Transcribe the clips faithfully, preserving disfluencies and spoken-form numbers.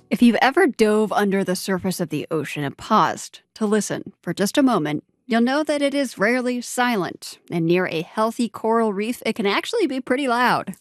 If you've ever dove under the surface of the ocean and paused to listen for just a moment, you'll know that it is rarely silent. And near a healthy coral reef, it can actually be pretty loud.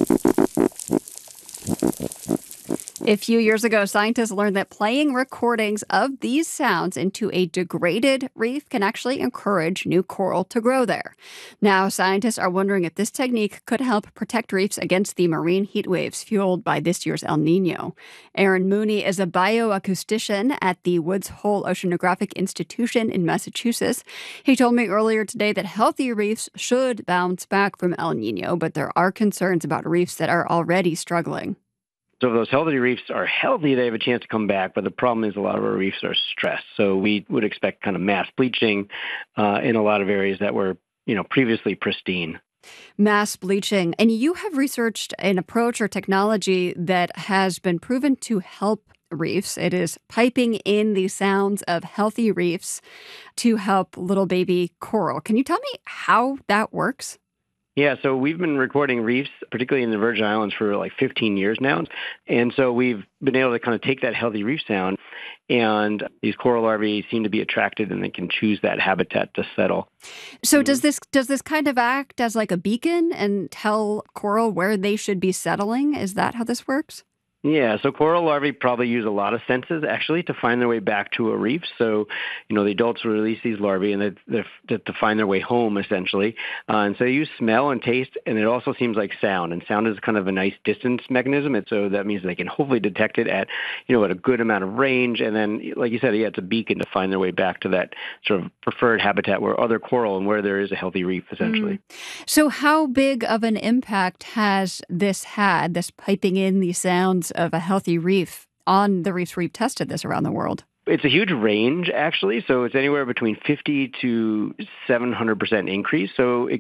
A few years ago, scientists learned that playing recordings of these sounds into a degraded reef can actually encourage new coral to grow there. Now, scientists are wondering if this technique could help protect reefs against the marine heat waves fueled by this year's El Nino. Aaron Mooney is a bioacoustician at the Woods Hole Oceanographic Institution in Massachusetts. He told me earlier today that healthy reefs should bounce back from El Nino, but there are concerns about reefs that are already struggling. So if those healthy reefs are healthy, they have a chance to come back. But the problem is a lot of our reefs are stressed. So we would expect kind of mass bleaching uh, in a lot of areas that were, you know, previously pristine. Mass bleaching. And you have researched an approach or technology that has been proven to help reefs. It is piping in the sounds of healthy reefs to help little baby coral. Can you tell me how that works? Yeah, so we've been recording reefs, particularly in the Virgin Islands, for like fifteen years now. And so we've been able to kind of take that healthy reef sound, and these coral larvae seem to be attracted and they can choose that habitat to settle. So does this does this kind of act as like a beacon and tell coral where they should be settling? Is that how this works? Yeah, so coral larvae probably use a lot of senses actually to find their way back to a reef. So, you know, the adults will release these larvae and they, they're, they're to find their way home essentially. Uh, and so they use smell and taste, and it also seems like sound. And sound is kind of a nice distance mechanism. And so that means they can hopefully detect it at, you know, at a good amount of range. And then, like you said, yeah, it's a beacon to find their way back to that sort of preferred habitat where other coral and where there is a healthy reef essentially. Mm. So how big of an impact has this had, this piping in the sounds of a healthy reef on the reefs where you've tested this around the world? It's a huge range, actually. So it's anywhere between fifty to seven hundred percent increase. So it